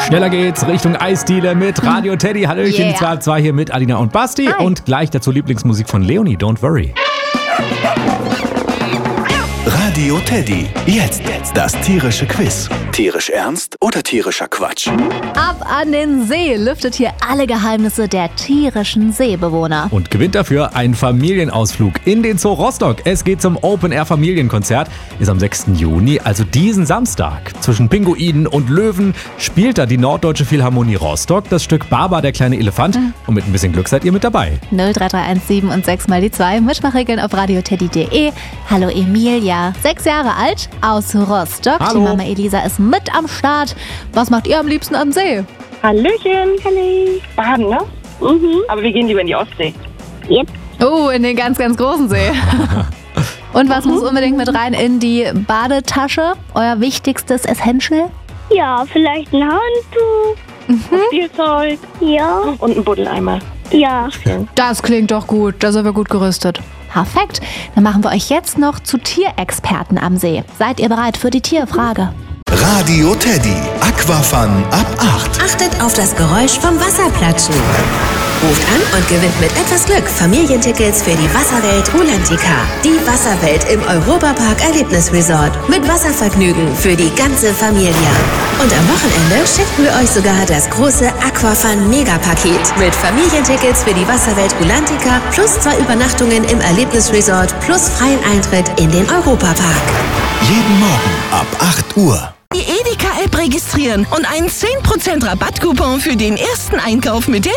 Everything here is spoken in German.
Schneller geht's Richtung Eisdiele mit Radio Teddy. Hallöchen, Yeah. zwei hier mit Alina und Basti. Hi. Und gleich dazu Lieblingsmusik von Leonie, Don't Worry. Radio Teddy. Jetzt das tierische Quiz. Tierisch ernst oder tierischer Quatsch? Ab an den See lüftet hier alle Geheimnisse der tierischen Seebewohner. Und gewinnt dafür einen Familienausflug in den Zoo Rostock. Es geht zum Open-Air-Familienkonzert. Ist am 6. Juni, also diesen Samstag. Zwischen Pinguinen und Löwen spielt da die Norddeutsche Philharmonie Rostock das Stück Baba, der kleine Elefant. Und mit ein bisschen Glück seid ihr mit dabei. 03317 und 6 mal die 2. Mitmachregeln auf radioteddy.de. Hallo Emilia, 6 Jahre alt, aus Rostock. Hallo. Die Mama Elisa ist mit am Start. Was macht ihr am liebsten am See? Hallöchen. Hallo. Baden, ne? Mhm. Aber wir gehen lieber in die Ostsee. Yep. Oh, in den ganz, ganz großen See. Und was muss unbedingt mit rein in die Badetasche? Euer wichtigstes Essential? Ja, vielleicht ein Handtuch. Spielzeug Ja, und ein Buddeleimer. ja. Das klingt doch gut, da sind wir gut gerüstet. Perfekt, dann machen wir euch jetzt noch zu Tierexperten am See. Seid ihr bereit für die Tierfrage? Radio Teddy. Aquafun ab 8. Achtet auf das Geräusch vom Wasserplatschen. Ruft an und gewinnt mit etwas Glück Familientickets für die Wasserwelt Rulantica. Die Wasserwelt im Europapark Erlebnisresort. Mit Wasservergnügen für die ganze Familie. Und am Wochenende schenken wir euch sogar das große Aquafun Megapaket. Mit Familientickets für die Wasserwelt Rulantica plus 2 Übernachtungen im Erlebnisresort plus freien Eintritt in den Europapark. Jeden Morgen ab 8 Uhr. Die Edeka-App registrieren und einen 10% Rabattcoupon für den ersten Einkauf mit der